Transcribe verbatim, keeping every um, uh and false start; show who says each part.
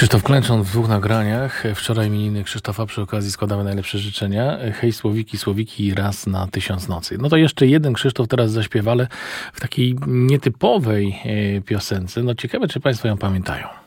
Speaker 1: Krzysztof Klęczon w dwóch nagraniach. Wczoraj imieniny Krzysztofa, przy okazji składamy najlepsze życzenia. Hej Słowiki, Słowiki, raz na tysiąc nocy. No to jeszcze jeden Krzysztof teraz zaśpiewa, ale w takiej nietypowej piosence. No ciekawe, czy Państwo ją pamiętają.